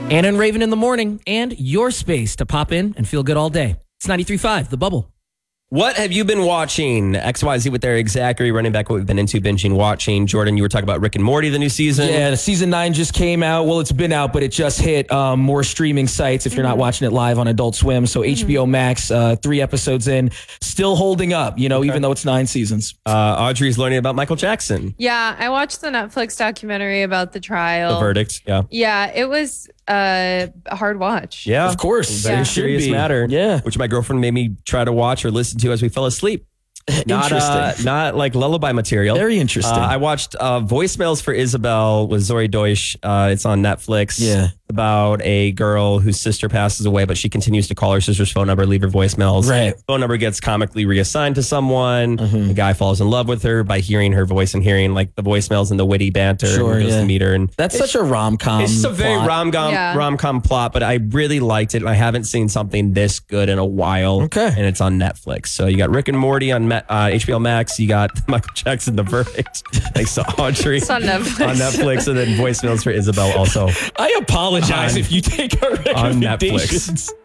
Anna and Raven in the morning, and your space to pop in and feel good all day. It's 93.5, The Bubble. What have you been watching? XYZ with Eric Zachary, running back what we've been into, binging, watching. Jordan, you were talking about Rick and Morty, the new season. Yeah, the season 9 just came out. Well, it's been out, but it just hit more streaming sites if you're not watching it live on Adult Swim. So HBO Max, 3 episodes in, still holding up, even though it's 9 seasons. Audrey's learning about Michael Jackson. Yeah, I watched the Netflix documentary about the trial. The verdict, yeah. Yeah, it was a hard watch. Yeah. Of course. Very Yeah. serious matter. Yeah. Which my girlfriend made me try to watch or listen to as we fell asleep. Interesting. Not like lullaby material. Very interesting. I watched Voicemails for Isabel with Zori Deutsch. It's on Netflix. Yeah. About a girl whose sister passes away, but she continues to call her sister's phone number, leave her voicemails. Right. Phone number gets comically reassigned to someone. The guy falls in love with her by hearing her voice and hearing like the voicemails and the witty banter. Sure, and goes to meet her. And That's such a rom-com. it's just a very plot. rom-com plot, but I really liked it. And I haven't seen something this good in a while. Okay. And it's on Netflix. So you got Rick and Morty on HBO Max. You got Michael Jackson, The Verdict. Thanks to Audrey. It's on Netflix. On Netflix. And then Voicemails for Isabel also I apologize if you take our on recommendations. Netflix.